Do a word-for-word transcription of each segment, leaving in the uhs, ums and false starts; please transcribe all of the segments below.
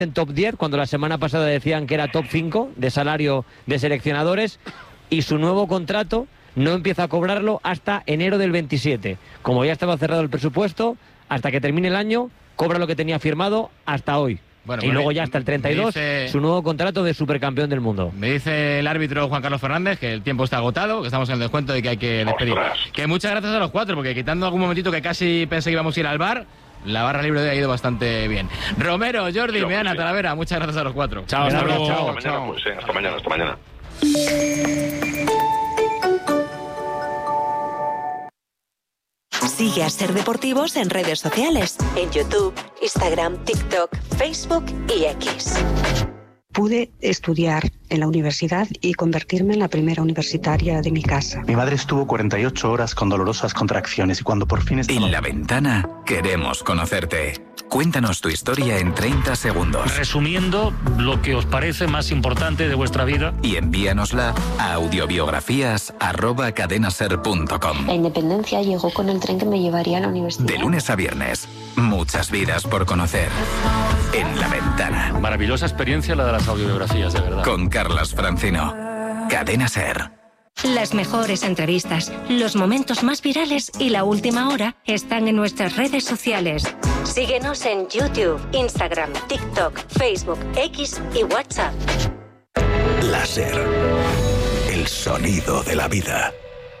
en top diez, cuando la semana pasada decían que era top cinco de salario de seleccionadores, y su nuevo contrato no empieza a cobrarlo hasta enero del veintisiete. Como ya estaba cerrado el presupuesto, hasta que termine el año, cobra lo que tenía firmado hasta hoy. Bueno, y bueno, luego ya hasta el treinta y dos, dice, su nuevo contrato de supercampeón del mundo. Me dice el árbitro Juan Carlos Fernández que el tiempo está agotado, que estamos en el descuento y que hay que despedir. Ostras. Que muchas gracias a los cuatro, porque quitando algún momentito que casi pensé que íbamos a ir al bar, la barra libre de hoy ha ido bastante bien. Romero, Jordi, Meana, sí. Talavera, muchas gracias a los cuatro. Chao, hasta luego. Chao, hasta mañana, pues, sí, hasta mañana, hasta mañana. Sigue a Ser Deportivos en redes sociales, en YouTube, Instagram, TikTok, Facebook y X. Pude estudiar en la universidad y convertirme en la primera universitaria de mi casa. Mi madre estuvo cuarenta y ocho horas con dolorosas contracciones y cuando por fin estaba... En La Ventana queremos conocerte. Cuéntanos tu historia en treinta segundos. Resumiendo lo que os parece más importante de vuestra vida. Y envíanosla a audiobiografías arroba cadenaser punto com. La independencia llegó con el tren que me llevaría a la universidad. De lunes a viernes, muchas vidas por conocer. En La Ventana. Maravillosa experiencia la de las audiobiografías, de verdad. Con Carlas Francino. Cadena Ser. Las mejores entrevistas, los momentos más virales y la última hora están en nuestras redes sociales. Síguenos en YouTube, Instagram, TikTok, Facebook, X y WhatsApp. Láser. El sonido de la vida.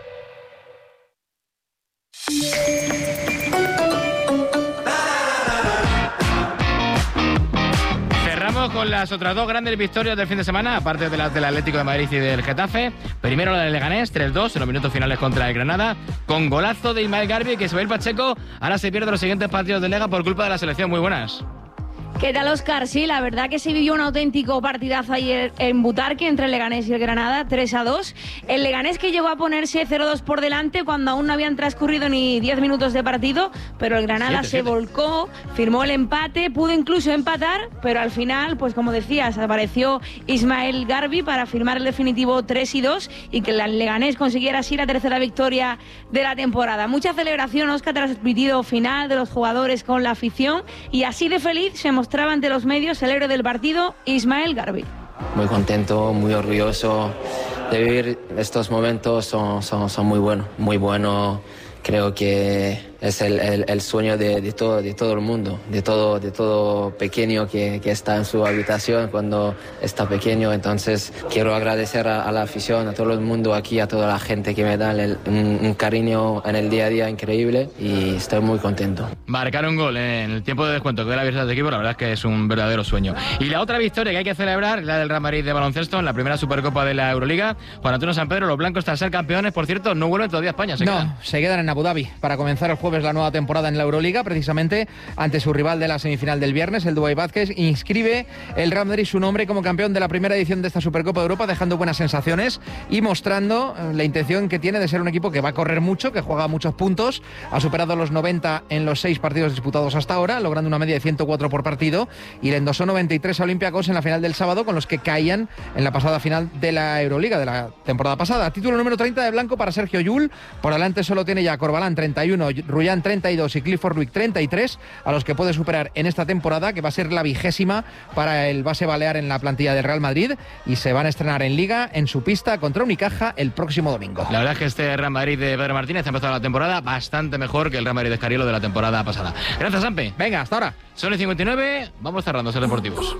Con las otras dos grandes victorias del fin de semana, aparte de las del Atlético de Madrid y del Getafe. Primero la del Leganés, tres dos en los minutos finales contra el Granada, con golazo de Ismael Garbi, que Isabel Pacheco ahora se pierde los siguientes partidos de Liga por culpa de la selección. Muy buenas. ¿Qué tal, Óscar? Sí, la verdad que se vivió un auténtico partidazo ayer en Butarque entre el Leganés y el Granada, tres a dos. El Leganés que llegó a ponerse cero dos por delante cuando aún no habían transcurrido ni diez minutos de partido, pero el Granada siete, se siete. volcó, firmó el empate, pudo incluso empatar, pero al final, pues como decías, apareció Ismael Garbi para firmar el definitivo tres y dos y que el Leganés consiguiera así la tercera victoria de la temporada. Mucha celebración, Óscar, tras el pitido final de los jugadores con la afición, y así de feliz se mostró mostraba ante los medios el héroe del partido, Ismael Garbi. Muy contento, muy orgulloso de vivir estos momentos, son, son, son muy buenos, muy buenos. Creo que es el, el, el sueño de, de, todo, de todo el mundo, de todo, de todo pequeño que, que está en su habitación cuando está pequeño. Entonces quiero agradecer a, a la afición, a todo el mundo aquí, a toda la gente que me da el, un, un cariño en el día a día increíble y estoy muy contento. Marcar un gol en el tiempo de descuento que da la victoria de equipo, la verdad es que es un verdadero sueño. Y la otra victoria que hay que celebrar es la del Real Madrid de baloncesto en la primera Supercopa de la Euroliga. Juan Antonio Sampedro, los blancos tras ser campeones, por cierto, no vuelven todavía a España. ¿Se no, quedan? se quedan en Abu Dhabi para comenzar el jueves la nueva temporada en la Euroliga, precisamente ante su rival de la semifinal del viernes, el Dubái Vázquez. Inscribe el Real Madrid su nombre como campeón de la primera edición de esta Supercopa de Europa, dejando buenas sensaciones y mostrando la intención que tiene de ser un equipo que va a correr mucho, que juega muchos puntos. Ha superado los noventa en los seis partidos disputados hasta ahora, logrando una media de ciento cuatro por partido, y le endosó noventa y tres a Olympiacos en la final del sábado, con los que caían en la pasada final de la Euroliga de la temporada pasada. Título número treinta de blanco para Sergio Llull. Por delante solo tiene ya Corbalán treinta y uno, Rullán treinta y dos y Clifford Luick treinta y tres, a los que puede superar en esta temporada, que va a ser la vigésima para el base balear en la plantilla del Real Madrid, y se van a estrenar en Liga en su pista contra Unicaja el próximo domingo. La verdad es que este Real Madrid de Pedro Martínez ha empezado la temporada bastante mejor que el Real Madrid de Escariolo de la temporada pasada. Gracias, Ampe. Venga, hasta ahora. Son el cincuenta y nueve, vamos cerrando Ser Deportivos.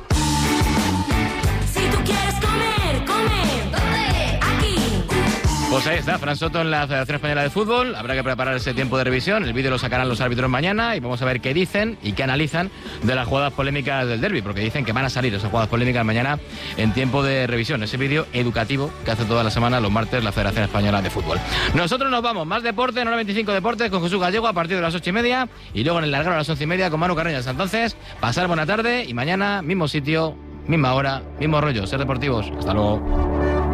Si tú quieres comer, come. ¿Dónde? Aquí. Pues ahí está, Fran Soto en la Federación Española de Fútbol. Habrá que preparar ese tiempo de revisión. El vídeo lo sacarán los árbitros mañana y vamos a ver qué dicen y qué analizan de las jugadas polémicas del derbi, porque dicen que van a salir esas jugadas polémicas mañana en tiempo de revisión. Ese vídeo educativo que hace toda la semana, los martes, la Federación Española de Fútbol. Nosotros nos vamos, más deporte, en hora veinticinco Deportes con Jesús Gallego a partir de las ocho y media y luego en el largado a las once y media con Manu Carreñas. Entonces, pasar buena tarde y mañana mismo sitio, misma hora, mismo rollo. Ser Deportivos. Hasta luego.